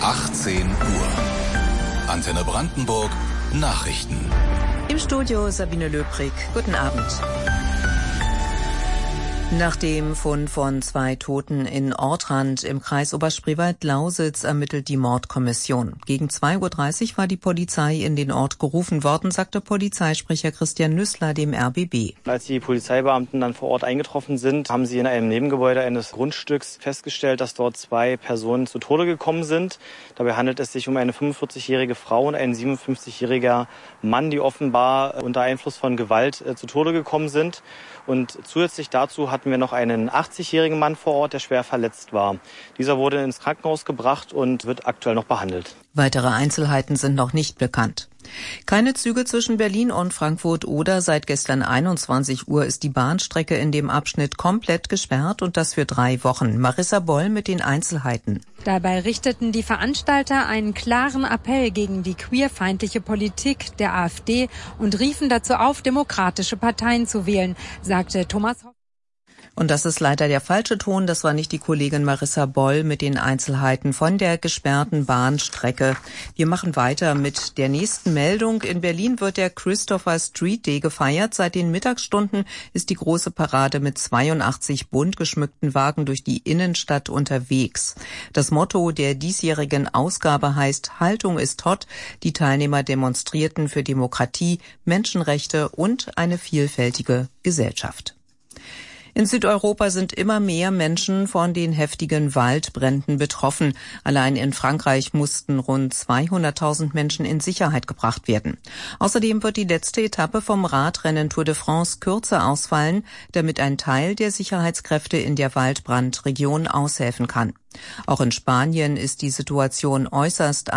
18 Uhr. Antenne Brandenburg. Nachrichten. Im Studio Sabine Löbrig. Guten Abend. Nach dem Fund von 2 Toten in Ortrand im Kreis Oberspreewald-Lausitz ermittelt die Mordkommission. Gegen 2:30 Uhr war die Polizei in den Ort gerufen worden, sagte Polizeisprecher Christian Nüßler dem RBB. Als die Polizeibeamten dann vor Ort eingetroffen sind, haben sie in einem Nebengebäude eines Grundstücks festgestellt, dass dort 2 Personen zu Tode gekommen sind. Dabei handelt es sich um eine 45-jährige Frau und ein 57-jähriger Mann, die offenbar unter Einfluss von Gewalt zu Tode gekommen sind. Und zusätzlich dazu hatten wir noch einen 80-jährigen Mann vor Ort, der schwer verletzt war. Dieser wurde ins Krankenhaus gebracht und wird aktuell noch behandelt. Weitere Einzelheiten sind noch nicht bekannt. Keine Züge zwischen Berlin und Frankfurt-Oder. Seit gestern 21 Uhr ist die Bahnstrecke in dem Abschnitt komplett gesperrt und das für 3 Wochen. Marissa Boll mit den Einzelheiten. Dabei richteten die Veranstalter einen klaren Appell gegen die queerfeindliche Politik der AfD und riefen dazu auf, demokratische Parteien zu wählen, sagte Thomas Hoffmann. Und das ist leider der falsche Ton. Das war nicht die Kollegin Marissa Boll mit den Einzelheiten von der gesperrten Bahnstrecke. Wir machen weiter mit der nächsten Meldung. In Berlin wird der Christopher Street Day gefeiert. Seit den Mittagsstunden ist die große Parade mit 82 bunt geschmückten Wagen durch die Innenstadt unterwegs. Das Motto der diesjährigen Ausgabe heißt Haltung ist hot. Die Teilnehmer demonstrierten für Demokratie, Menschenrechte und eine vielfältige Gesellschaft. In Südeuropa sind immer mehr Menschen von den heftigen Waldbränden betroffen. Allein in Frankreich mussten rund 200.000 Menschen in Sicherheit gebracht werden. Außerdem wird die letzte Etappe vom Radrennen Tour de France kürzer ausfallen, damit ein Teil der Sicherheitskräfte in der Waldbrandregion aushelfen kann. Auch in Spanien ist die Situation äußerst